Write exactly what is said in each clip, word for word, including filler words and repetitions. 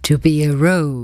To be a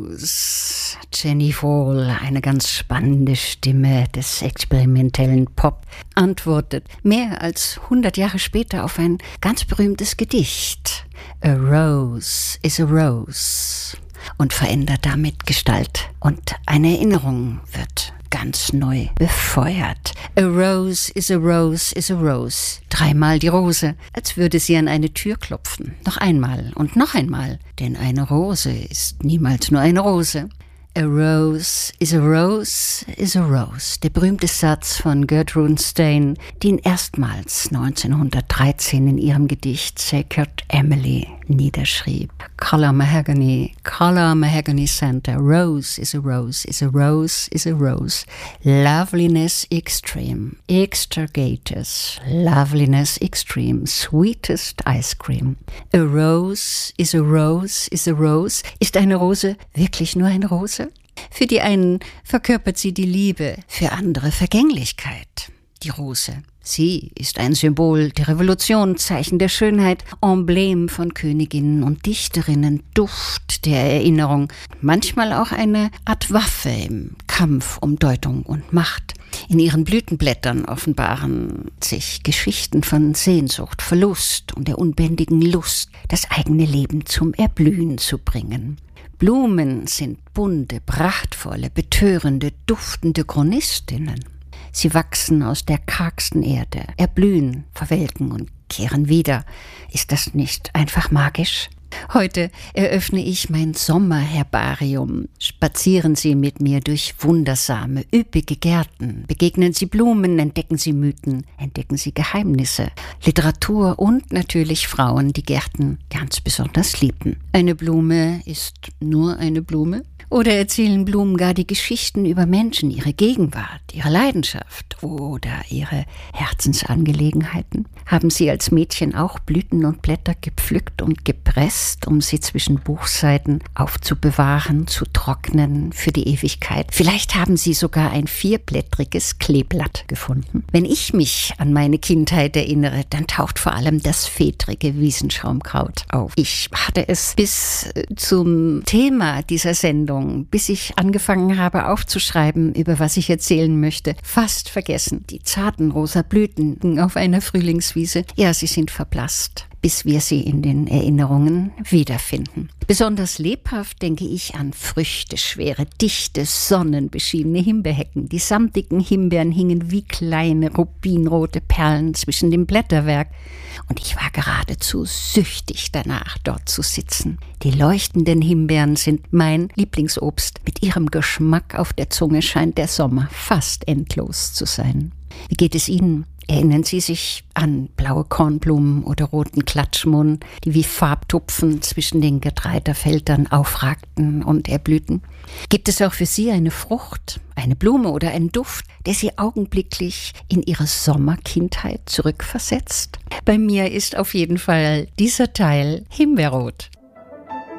Rose, Jenny Fall, eine ganz spannende Stimme des experimentellen Pop, antwortet mehr als hundert Jahre später auf ein ganz berühmtes Gedicht. A Rose is a Rose. Und verändert damit Gestalt. Und eine Erinnerung wird ganz neu befeuert. A rose is a rose is a rose. Dreimal die Rose, als würde sie an eine Tür klopfen. Noch einmal und noch einmal, denn eine Rose ist niemals nur eine Rose. A rose is a rose is a rose. Der berühmte Satz von Gertrude Stein, die ihn erstmals neunzehnhundertdreizehn in ihrem Gedicht Sacred Emily niederschrieb. Color Mahogany, Color Mahogany Center. Rose is a rose is a rose is a rose. Loveliness extreme. Extrigators. Loveliness extreme. Sweetest ice cream. A rose is a rose is a rose. Ist eine Rose wirklich nur eine Rose? Für die einen verkörpert sie die Liebe, für andere Vergänglichkeit. Die Rose. Sie ist ein Symbol der Revolution, Zeichen der Schönheit, Emblem von Königinnen und Dichterinnen, Duft der Erinnerung, manchmal auch eine Art Waffe im Kampf um Deutung und Macht. In ihren Blütenblättern offenbaren sich Geschichten von Sehnsucht, Verlust und der unbändigen Lust, das eigene Leben zum Erblühen zu bringen. Blumen sind bunte, prachtvolle, betörende, duftende Chronistinnen. Sie wachsen aus der kargsten Erde, erblühen, verwelken und kehren wieder. Ist das nicht einfach magisch? Heute eröffne ich mein Sommerherbarium. Spazieren Sie mit mir durch wundersame, üppige Gärten. Begegnen Sie Blumen, entdecken Sie Mythen, entdecken Sie Geheimnisse, Literatur und natürlich Frauen, die Gärten ganz besonders liebten. Eine Blume ist nur eine Blume? Oder erzählen Blumen gar die Geschichten über Menschen, ihre Gegenwart, ihre Leidenschaft oder ihre Herzensangelegenheiten? Haben Sie als Mädchen auch Blüten und Blätter gepflückt und gepresst, um sie zwischen Buchseiten aufzubewahren, zu trocknen für die Ewigkeit? Vielleicht haben Sie sogar ein vierblättriges Kleeblatt gefunden. Wenn ich mich an meine Kindheit erinnere, dann taucht vor allem das fedrige Wiesenschaumkraut auf. Ich hatte es bis zum Thema dieser Sendung, bis ich angefangen habe aufzuschreiben, über was ich erzählen möchte, fast vergessen. Die zarten rosa Blüten auf einer Frühlingswiese, ja, sie sind verblasst, bis wir sie in den Erinnerungen wiederfinden. Besonders lebhaft denke ich an früchteschwere, dichte, sonnenbeschienene Himbeerhecken. Die samtigen Himbeeren hingen wie kleine rubinrote Perlen zwischen dem Blätterwerk. Und ich war geradezu süchtig danach, dort zu sitzen. Die leuchtenden Himbeeren sind mein Lieblingsobst. Mit ihrem Geschmack auf der Zunge scheint der Sommer fast endlos zu sein. Wie geht es Ihnen? Erinnern Sie sich an blaue Kornblumen oder roten Klatschmohn, die wie Farbtupfen zwischen den Getreidefeldern aufragten und erblühten? Gibt es auch für Sie eine Frucht, eine Blume oder einen Duft, der Sie augenblicklich in Ihre Sommerkindheit zurückversetzt? Bei mir ist auf jeden Fall dieser Teil Himbeerrot.